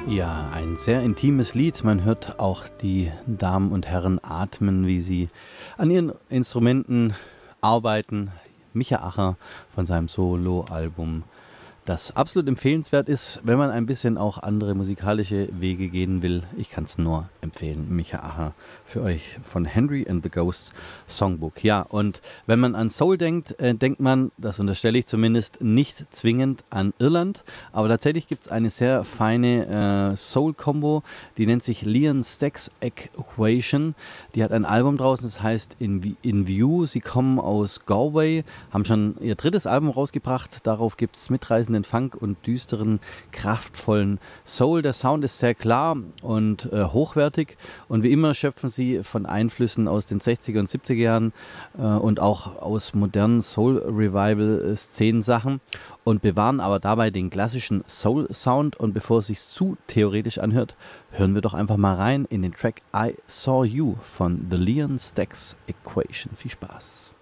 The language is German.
Ja, ein sehr intimes Lied. Man hört auch die Damen und Herren atmen, wie sie an ihren Instrumenten arbeiten. Micha Acher von seinem Soloalbum, das absolut empfehlenswert ist, wenn man ein bisschen auch andere musikalische Wege gehen will. Ich kann es nur empfehlen. Micha Acher für euch von Henry and the Ghost Songbook. Ja, und wenn man an Soul denkt, denkt man, das unterstelle ich zumindest, nicht zwingend an Irland. Aber tatsächlich gibt es eine sehr feine Soul-Combo, die nennt sich Leon Stax Equation. Die hat ein Album draußen, das heißt In View. Sie kommen aus Galway, haben schon ihr drittes Album rausgebracht. Darauf gibt es mitreißenden Funk und düsteren, kraftvollen Soul. Der Sound ist sehr klar und hochwertig. Und wie immer schöpfen sie von Einflüssen aus den 60er und 70er Jahren und auch aus modernen Soul-Revival-Szenen-Sachen und bewahren aber dabei den klassischen Soul-Sound. Und bevor es sich zu theoretisch anhört, hören wir doch einfach mal rein in den Track I Saw You von The Leon Stax Equation. Viel Spaß.